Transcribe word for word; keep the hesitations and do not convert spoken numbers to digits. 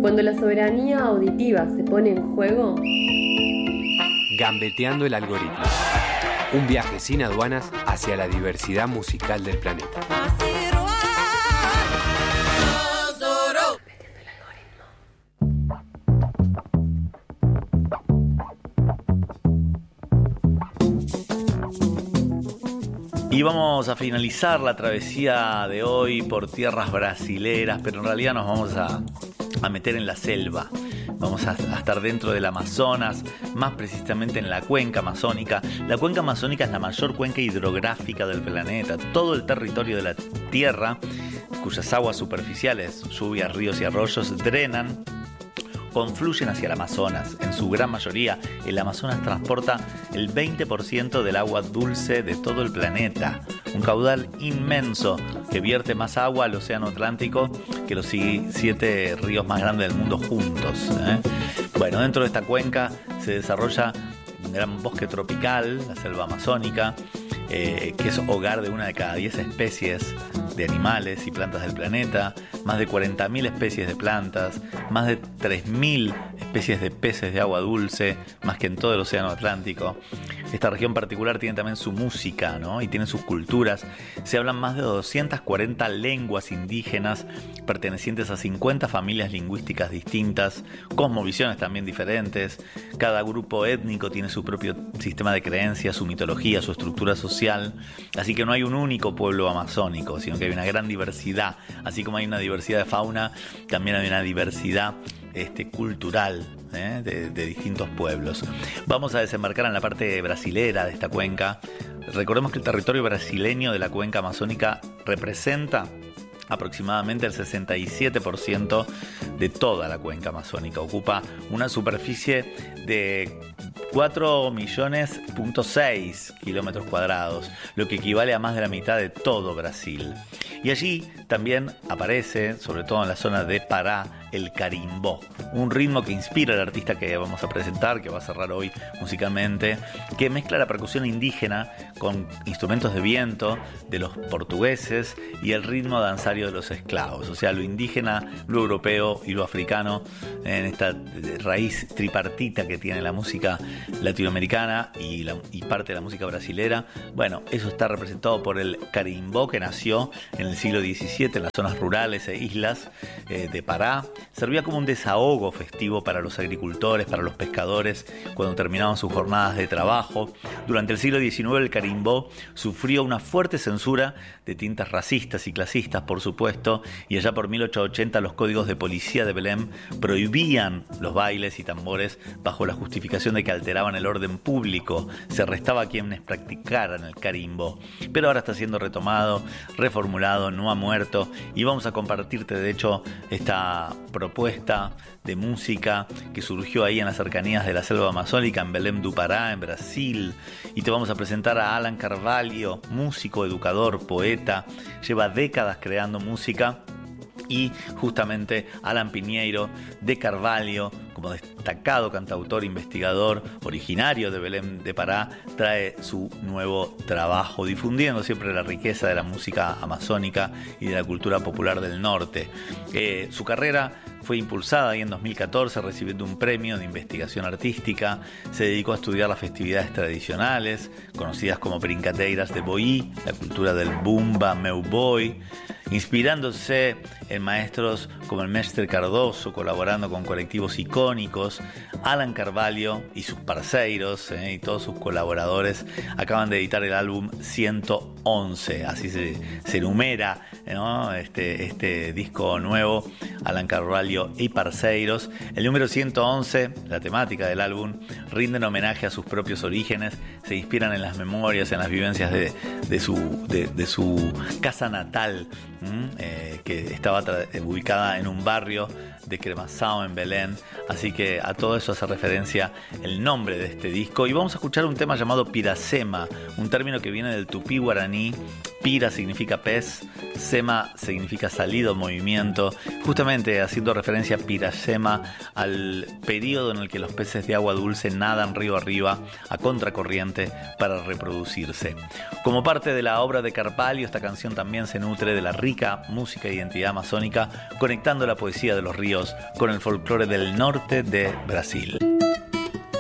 Cuando la soberanía auditiva se pone en juego... Gambeteando el algoritmo. Un viaje sin aduanas hacia la diversidad musical del planeta. Y vamos a finalizar la travesía de hoy por tierras brasileras, pero en realidad nos vamos a, a meter en la selva. Vamos a, a estar dentro del Amazonas, más precisamente en la cuenca amazónica. La cuenca amazónica es la mayor cuenca hidrográfica del planeta. Todo el territorio de la Tierra, cuyas aguas superficiales, lluvias, ríos y arroyos, drenan, confluyen hacia el Amazonas. En su gran mayoría, el Amazonas transporta el veinte por ciento del agua dulce de todo el planeta. Un caudal inmenso que vierte más agua al océano Atlántico que los siete ríos más grandes del mundo juntos, ¿eh? Bueno, dentro de esta cuenca se desarrolla un gran bosque tropical, la selva amazónica, eh, que es hogar de una de cada diez especies de animales y plantas del planeta, más de cuarenta mil especies de plantas, más de tres mil especies de peces de agua dulce, más que en todo el océano Atlántico. Esta región particular tiene también su música, ¿no? Y tiene sus culturas. Se hablan más de doscientas cuarenta lenguas indígenas pertenecientes a cincuenta familias lingüísticas distintas, cosmovisiones también diferentes. Cada grupo étnico tiene su propio sistema de creencias, su mitología, su estructura social. Así que no hay un único pueblo amazónico, sino que hay una gran diversidad. Así como hay una diversidad de fauna, también hay una diversidad este, cultural, ¿eh? de, de distintos pueblos. Vamos a desembarcar en la parte brasilera de esta cuenca. Recordemos que el territorio brasileño de la cuenca amazónica representa aproximadamente el sesenta y siete por ciento de toda la cuenca amazónica. Ocupa una superficie de cuatro millones punto seis kilómetros cuadrados, lo que equivale a más de la mitad de todo Brasil. Y allí también aparece, sobre todo en la zona de Pará, el carimbó, un ritmo que inspira al artista que vamos a presentar, que va a cerrar hoy musicalmente, que mezcla la percusión indígena con instrumentos de viento de los portugueses y el ritmo danzario de los esclavos, o sea, lo indígena, lo europeo y lo africano, en esta raíz tripartita que tiene la música latinoamericana y, la, y parte de la música brasilera. Bueno, eso está representado por el carimbó, que nació en el siglo diecisiete en las zonas rurales e islas eh, de Pará. Servía como un desahogo festivo para los agricultores, para los pescadores, cuando terminaban sus jornadas de trabajo. Durante el siglo diecinueve el carimbó sufrió una fuerte censura de tintas racistas y clasistas, por supuesto, y allá por mil ochocientos ochenta los códigos de policía de Belém prohibían los bailes y tambores bajo la justificación de que alteraban el orden público. Se arrestaba a quienes practicaran el carimbó. Pero ahora está siendo retomado, reformulado, no ha muerto, y vamos a compartirte de hecho esta propuesta de música que surgió ahí en las cercanías de la selva amazónica, en Belém do Pará, en Brasil. Y te vamos a presentar a Alan Carvalho, músico, educador, poeta, lleva décadas creando música. Y justamente Alan Pinheiro de Carvalho, como destacado cantautor, investigador, originario de Belém de Pará, trae su nuevo trabajo, difundiendo siempre la riqueza de la música amazónica y de la cultura popular del norte. Eh, su carrera fue impulsada ahí en dos mil catorce, recibiendo un premio de investigación artística. Se dedicó a estudiar las festividades tradicionales, conocidas como brincadeiras de Boí, la cultura del bumba, meu boi, inspirándose en maestros como el Mestre Cardoso, colaborando con colectivos icónicos. Alan Carvalho y sus parceiros eh, y todos sus colaboradores acaban de editar el álbum ciento once, así se, se enumera, ¿no? este, este disco nuevo, Alan Carvalho y parceiros. El número ciento once, la temática del álbum, rinden homenaje a sus propios orígenes, se inspiran en las memorias, en las vivencias de, de, su, de, de su casa natal, eh, que estaba tra- ubicada en un barrio de Cremação, en Belén. Así que a todo eso hace referencia el nombre de este disco. Y vamos a escuchar un tema llamado Piracema, un término que viene del tupí guaraní. Pira significa pez, sema significa salido, movimiento, justamente haciendo referencia a Piracema, al periodo en el que los peces de agua dulce nadan río arriba a contracorriente para reproducirse. Como parte de la obra de Carvalho, esta canción también se nutre de la rica música e identidad amazónica, conectando la poesía de los ríos ríos con el folclore del norte de Brasil.